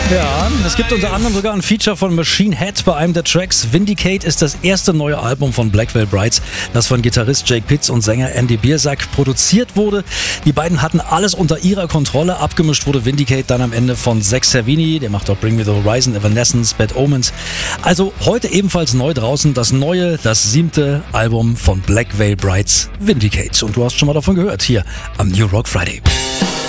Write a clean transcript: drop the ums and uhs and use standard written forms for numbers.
Ja, es gibt unter anderem sogar ein Feature von Machine Head bei einem der Tracks. Vindicate ist das erste neue Album von Black Veil Brides, das von Gitarrist Jake Pitts und Sänger Andy Biersack produziert wurde. Die beiden hatten alles unter ihrer Kontrolle. Abgemischt wurde Vindicate dann am Ende von Zach Savini, der macht auch Bring Me The Horizon, Evanescence, Bad Omens. Also heute ebenfalls neu draußen das 7. Album von Black Veil Brides, Vindicate. Und du hast schon mal davon gehört, hier am New Rock Friday.